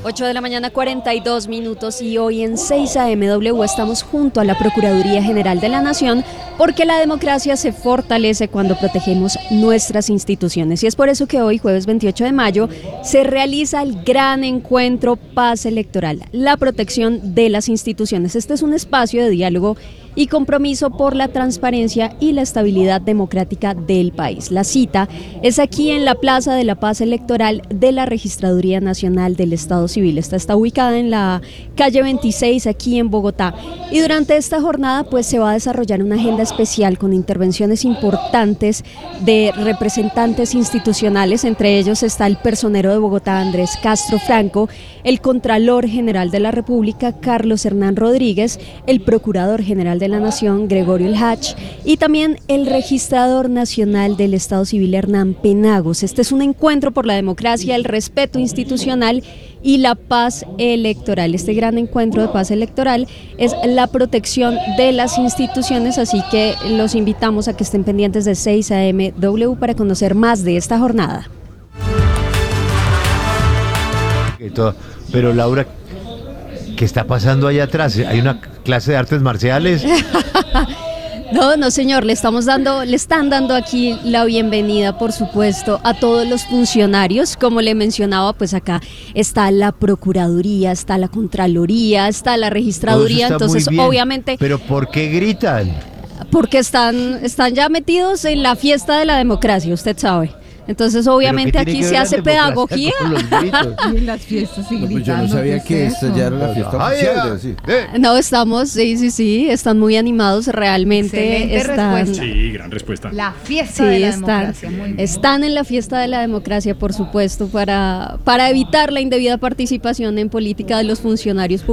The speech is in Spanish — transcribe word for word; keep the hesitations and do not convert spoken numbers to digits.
ocho de la mañana, cuarenta y dos minutos, y hoy en seis A M W estamos junto a la Procuraduría General de la Nación porque la democracia se fortalece cuando protegemos nuestras instituciones, y es por eso que hoy, jueves veintiocho de mayo, se realiza el gran encuentro Paz Electoral, la protección de las instituciones. Este es un espacio de diálogo y compromiso por la transparencia y la estabilidad democrática del país. La cita es aquí en la Plaza de la Paz Electoral de la Registraduría Nacional del Estado Civil. Esta está ubicada en la calle veintiséis, aquí en Bogotá. Y durante esta jornada pues se va a desarrollar una agenda especial con intervenciones importantes de representantes institucionales. Entre ellos está el personero de Bogotá, Andrés Castro Franco, el Contralor General de la República, Carlos Hernán Rodríguez, el Procurador General de la Nación, Gregorio El Hach, y también el Registrador Nacional del Estado Civil, Hernán Penagos. Este es un encuentro por la democracia, el respeto institucional y la paz electoral. Este gran encuentro de paz electoral es la protección de las instituciones, así que los invitamos a que estén pendientes de seis A M W para conocer más de esta jornada. Pero Laura, ¿qué está pasando allá atrás? ¿Hay una clase de artes marciales? No, no señor, le estamos dando, le están dando aquí la bienvenida, por supuesto, a todos los funcionarios. Como le mencionaba, pues acá está la Procuraduría, está la Contraloría, está la Registraduría, Todo eso está entonces muy bien, obviamente... ¿pero por qué gritan? Porque están, están ya metidos en la fiesta de la democracia, usted sabe. Entonces obviamente aquí se hace pedagogía. Y en las fiestas y No, pues yo no gritando, sabía ¿qué que es esto eso? ya era la fiesta Ay, oficial. ya. debe decir. Eh, No, estamos, sí, sí, sí, están muy animados realmente. Excelente Están, respuesta. Sí, gran respuesta. La fiesta sí, de la están, democracia, muy bien. están en la fiesta de la democracia, por supuesto, para, para evitar la indebida participación en política de los funcionarios públicos.